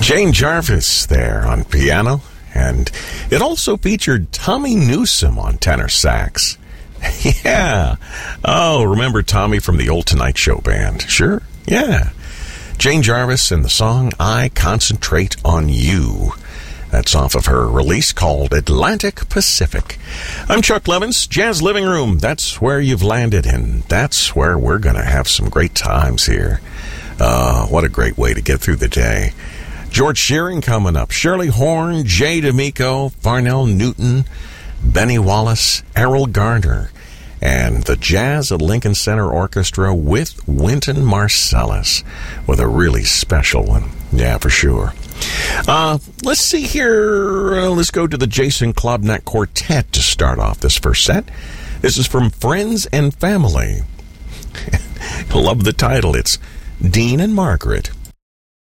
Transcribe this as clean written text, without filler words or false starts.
Jane Jarvis there on piano, and it also featured Tommy Newsom on tenor sax. Yeah. Oh, remember Tommy from the old Tonight Show band? Sure. Yeah. Jane Jarvis and the song I Concentrate on You. That's off of her release called Atlantic Pacific. I'm Chuck Levins, Jazz Living Room. That's where you've landed, and that's where we're going to have some great times here. What a great way to get through the day. George Shearing coming up. Shirley Horn, Jay D'Amico, Farnell Newton, Benny Wallace, Errol Garner, and the Jazz at Lincoln Center Orchestra with Wynton Marsalis with a really special one. Yeah, for sure. Let's see here. Let's go to the Jason Klobnak Quartet to start off this first set. This is from Friends and Family. I love the title. It's Dean and Margaret.